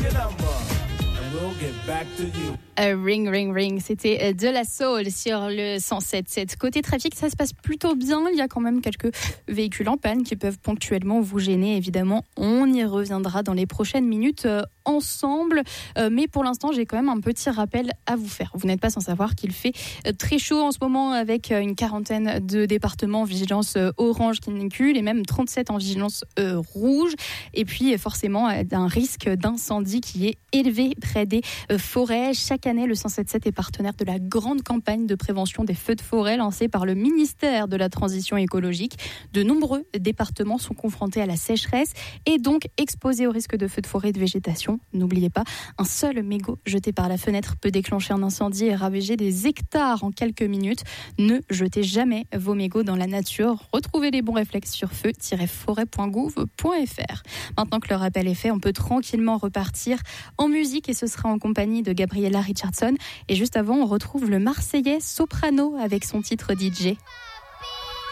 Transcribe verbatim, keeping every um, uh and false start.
Uh, ring, ring, ring. C'était de la soul sur le cent sept sept. Côté trafic, ça se passe plutôt bien. Il y a quand même quelques véhicules en panne qui peuvent ponctuellement vous gêner. Évidemment, on y reviendra dans les prochaines minutes euh, ensemble. Euh, mais pour l'instant, j'ai quand même un petit rappel à vous faire. Vous n'êtes pas sans savoir qu'il fait euh, très chaud en ce moment avec euh, une quarantaine de départements en vigilance euh, orange canicule et même trente-sept en vigilance euh, rouge. Et puis, forcément, euh, un risque d'incendie qui est élevé près des euh, forêts. Chaque année, le cent sept sept est partenaire de la grande campagne de prévention des feux de forêt lancée par le ministère de la Transition écologique. De nombreux départements sont confrontés à la sécheresse et donc exposés au risque de feux de forêt et de végétation. N'oubliez pas, un seul mégot jeté par la fenêtre peut déclencher un incendie et ravager des hectares en quelques minutes. Ne jetez jamais vos mégots dans la nature. Retrouvez les bons réflexes sur feu tiret forêt point gouv point f r. Maintenant que le rappel est fait, on peut tranquillement repartir en musique et ce sera en compagnie de Gabriella Richardson. Et juste avant, on retrouve le Marseillais Soprano avec son titre D J.